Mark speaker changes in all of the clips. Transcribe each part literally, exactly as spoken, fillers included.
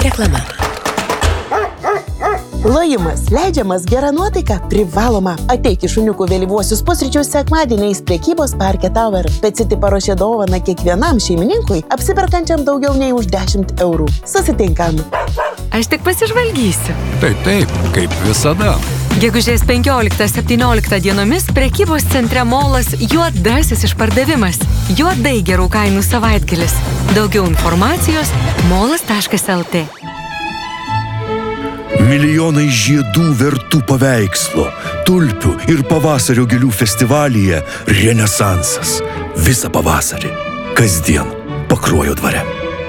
Speaker 1: Reklama.
Speaker 2: Lojimas leidžiamas, gera nuotaika privaloma. Ateik į šuniukų vėlyvuosius pusryčius sekmadieniais prekybos parke Tower. Peciti paruošė dovaną kiekvienam šeimininkui, apsiperkančiam daugiau nei už dešimt eurų. Susitinkam.
Speaker 3: Aš tik pasižvalgysiu.
Speaker 4: Taip, taip, kaip visada.
Speaker 3: Gegužės penkioliktą septynioliktą dienomis prekybos centre molas Juodasis išpardavimas. Juodai gerų kainų savaitgalis. Daugiau informacijos molas taškas lt.
Speaker 5: Milijonai žiedų vertų paveikslo, tulpių ir pavasario gėlių festivalyje Renesansas. Visą pavasarį. Kasdien Pakruojo dvare.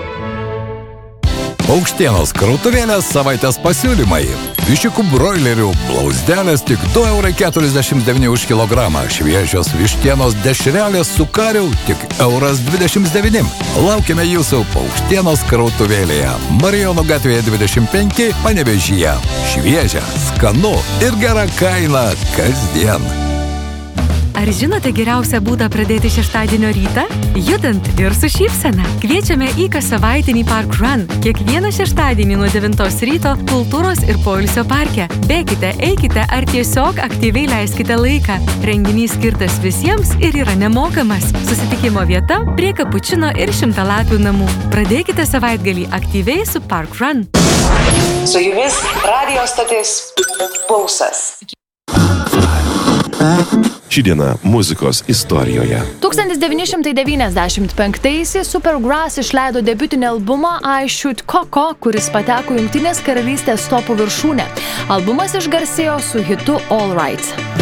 Speaker 4: Paukštienos krautuvėlės savaitės pasiūlymai. Viščiukų broilerių blauzdelės tik du eurai keturiasdešimt devyni už kilogramą. Šviežios vištienos dešrelės su kariu tik euras dvidešimt devyni. Laukime jūsų Paukštienos krautuvėlėje. Marijonų gatvėje dvidešimt penki, Panevėžyje. Šviežia, skanu ir gera kaina kasdien.
Speaker 3: Ar žinote geriausią būdą pradėti šeštadienio rytą? Judant ir su šypsena. Kviečiame į kassavaitinį Park Run. Kiekvieną šeštadienį nuo devintos ryto kultūros ir poilsio parke. Bėkite, eikite ar tiesiog aktyviai leiskite laiką. Renginys skirtas visiems ir yra nemokamas. Susitikimo vieta prie Kapučino ir Šimtalapių namų. Pradėkite savaitgalį aktyviai su Park Run.
Speaker 6: Su jumis radijo stotis Pulsas.
Speaker 7: Ši diena muzikos istorijoje.
Speaker 8: tūkstantis devyni šimtai devyniasdešimt penktaisiais Supergrass išleido debiutinį albumą I Shoot Coco, kuris pateko Jungtinės karalystės topų viršūnę. Albumas išgarsėjo su hitu All Right.